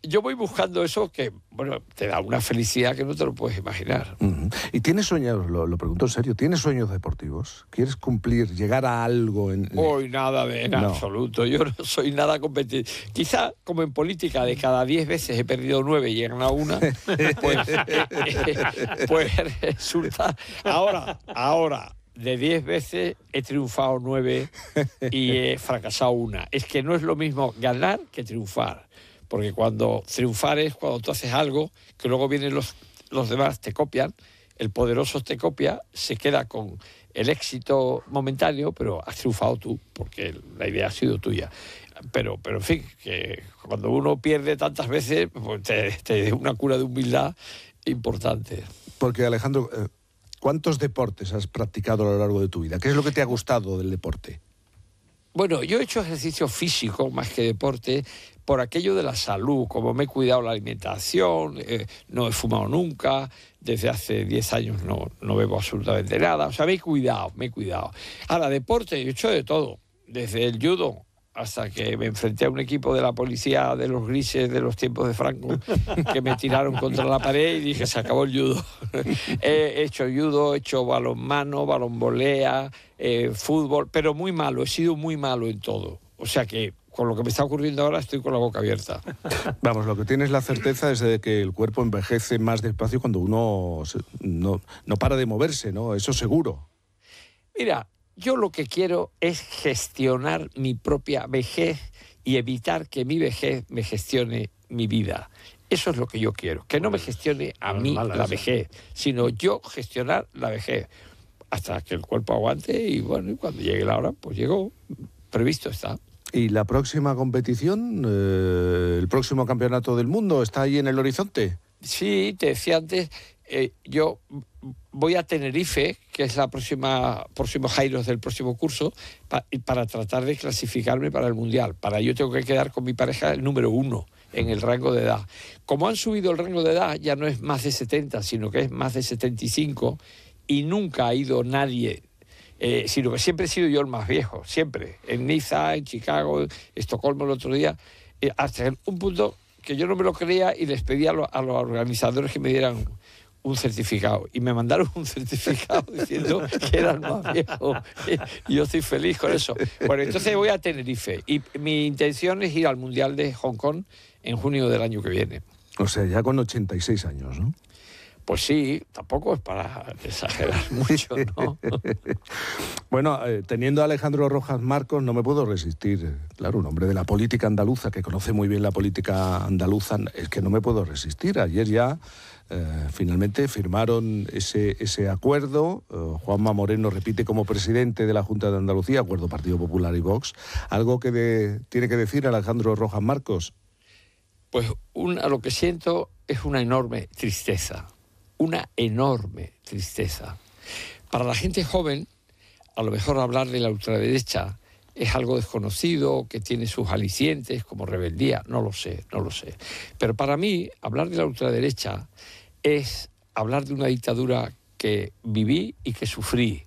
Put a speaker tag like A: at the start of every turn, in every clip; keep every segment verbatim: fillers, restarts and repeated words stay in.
A: yo voy buscando eso que, bueno, te da una felicidad que no te lo puedes imaginar.
B: Uh-huh. ¿Y tienes sueños, lo, lo pregunto en serio, ¿tienes sueños deportivos? ¿Quieres cumplir, llegar a algo? En, en...
A: Hoy nada de en no. absoluto, yo no soy nada competitivo. Quizá, como en política, de cada diez veces he perdido nueve y he ganado una, pues, eh, eh, pues resulta... Ahora, ahora... de diez veces he triunfado nueve y he fracasado una. Es que no es lo mismo ganar que triunfar. Porque cuando triunfar es cuando tú haces algo, que luego vienen los, los demás, te copian, el poderoso te copia, se queda con el éxito momentáneo, pero has triunfado tú, porque la idea ha sido tuya. Pero, pero en fin, que cuando uno pierde tantas veces, pues te, te da una cura de humildad importante.
B: Porque, Alejandro... Eh... ¿Cuántos deportes has practicado a lo largo de tu vida? ¿Qué es lo que te ha gustado del deporte?
A: Bueno, yo he hecho ejercicio físico más que deporte por aquello de la salud, como me he cuidado la alimentación, eh, no he fumado nunca, desde hace diez años no, no bebo absolutamente nada, o sea, me he cuidado, me he cuidado. Ahora, deporte, he hecho de todo, desde el judo hasta que me enfrenté a un equipo de la policía de los grises de los tiempos de Franco que me tiraron contra la pared y dije, se acabó el judo. He hecho judo, he hecho balonmano, balonvolea, eh, fútbol, pero muy malo, he sido muy malo en todo. O sea que con lo que me está ocurriendo ahora estoy con la boca abierta.
B: Vamos, lo que tienes la certeza es de que el cuerpo envejece más despacio cuando uno no, no para de moverse, ¿no? Eso seguro.
A: Mira, yo lo que quiero es gestionar mi propia vejez y evitar que mi vejez me gestione mi vida. Eso es lo que yo quiero, que no me gestione a mí la vejez, sino yo gestionar la vejez hasta que el cuerpo aguante y bueno, y cuando llegue la hora, pues llegó, previsto está.
B: ¿Y la próxima competición, eh, el próximo campeonato del mundo, está ahí en el horizonte?
A: Sí, te decía antes, eh, yo voy a Tenerife, que es la próxima próximo Jairos del próximo curso, pa, para tratar de clasificarme para el Mundial. Para ello tengo que quedar con mi pareja el número uno en el rango de edad. Como han subido el rango de edad, ya no es más de setenta, sino que es más de setenta y cinco, y nunca ha ido nadie, eh, sino que siempre he sido yo el más viejo, siempre. En Niza, en Chicago, en Estocolmo el otro día, eh, hasta un punto que yo no me lo creía y les pedí a, lo, a los organizadores que me dieran un certificado, y me mandaron un certificado diciendo que era el más viejo, y yo estoy feliz con eso. Bueno, entonces voy a Tenerife, y mi intención es ir al Mundial de Hong Kong en junio del año que viene.
B: O sea, ya con ochenta y seis años, ¿no?
A: Pues sí, tampoco es para exagerar mucho, ¿no?
B: Bueno, eh, teniendo a Alejandro Rojas Marcos, no me puedo resistir. Claro, un hombre de la política andaluza, que conoce muy bien la política andaluza, es que no me puedo resistir. Ayer ya, eh, finalmente, firmaron ese, ese acuerdo. Eh, Juanma Moreno repite como presidente de la Junta de Andalucía, acuerdo Partido Popular y Vox. ¿Algo que de, tiene que decir Alejandro Rojas Marcos?
A: Pues un, a lo que siento es una enorme tristeza. Una enorme tristeza. Para la gente joven, a lo mejor hablar de la ultraderecha es algo desconocido, que tiene sus alicientes como rebeldía, no lo sé, no lo sé. Pero para mí, hablar de la ultraderecha es hablar de una dictadura que viví y que sufrí,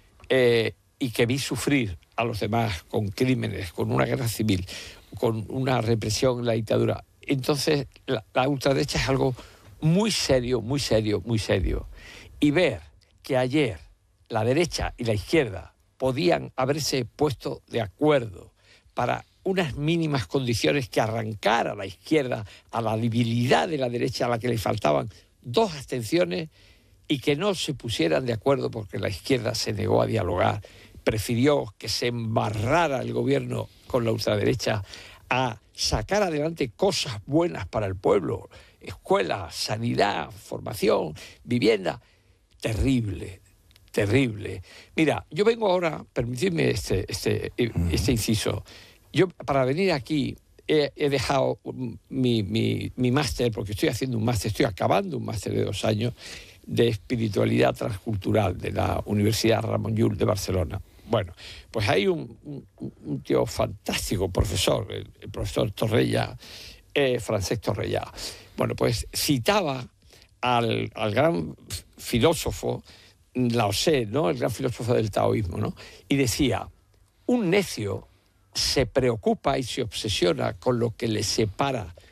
A: eh, y que vi sufrir a los demás con crímenes, con una guerra civil, con una represión en la dictadura. Entonces, la, la ultraderecha es algo muy serio, muy serio, muy serio. Y ver que ayer la derecha y la izquierda podían haberse puesto de acuerdo para unas mínimas condiciones que arrancara a la izquierda a la debilidad de la derecha, a la que le faltaban dos abstenciones, y que no se pusieran de acuerdo porque la izquierda se negó a dialogar, prefirió que se embarrara el gobierno con la ultraderecha a sacar adelante cosas buenas para el pueblo, escuelas, sanidad, formación, vivienda. Terrible, terrible. Mira, yo vengo ahora, permitidme este, este, este inciso, yo para venir aquí he, he dejado mi, mi, mi máster, porque estoy haciendo un máster, estoy acabando un máster de dos años de espiritualidad transcultural de la Universidad Ramon Llull de Barcelona. Bueno, pues hay un, un, un tío fantástico, profesor, el, el profesor Torrella, eh, Francesc Torrella. Bueno, pues citaba al, al gran filósofo Lao Tse, ¿no? El gran filósofo del taoísmo, ¿no? Y decía, un necio se preocupa y se obsesiona con lo que le separa